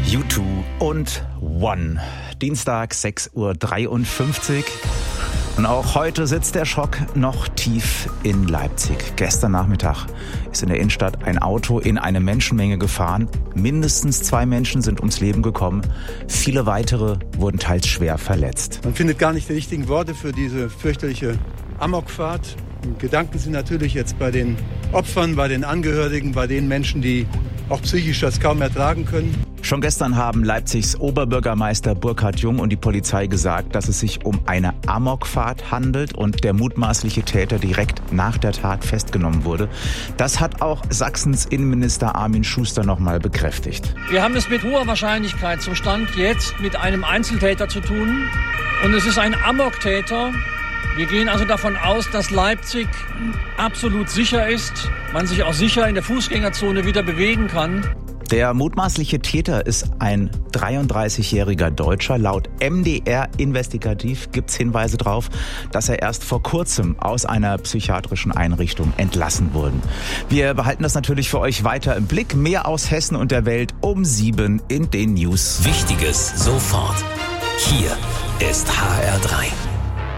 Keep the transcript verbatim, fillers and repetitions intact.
U zwei und One. Dienstag, sechs Uhr dreiundfünfzig. Und auch heute sitzt der Schock noch tief in Leipzig. Gestern Nachmittag ist in der Innenstadt ein Auto in eine Menschenmenge gefahren. Mindestens zwei Menschen sind ums Leben gekommen. Viele weitere wurden teils schwer verletzt. Man findet gar nicht die richtigen Worte für diese fürchterliche Amokfahrt. Die Gedanken sind natürlich jetzt bei den Opfern, bei den Angehörigen, bei den Menschen, die auch psychisch das kaum ertragen können. Schon gestern haben Leipzigs Oberbürgermeister Burkhard Jung und die Polizei gesagt, dass es sich um eine Amokfahrt handelt und der mutmaßliche Täter direkt nach der Tat festgenommen wurde. Das hat auch Sachsens Innenminister Armin Schuster nochmal bekräftigt. Wir haben es mit hoher Wahrscheinlichkeit zum Stand jetzt mit einem Einzeltäter zu tun. Und es ist ein Amoktäter. Wir gehen also davon aus, dass Leipzig absolut sicher ist, man sich auch sicher in der Fußgängerzone wieder bewegen kann. Der mutmaßliche Täter ist ein dreiunddreißigjähriger Deutscher. Laut M D R Investigativ gibt's Hinweise darauf, dass er erst vor kurzem aus einer psychiatrischen Einrichtung entlassen wurde. Wir behalten das natürlich für euch weiter im Blick. Mehr aus Hessen und der Welt um sieben in den News. Wichtiges sofort. Hier ist H R drei.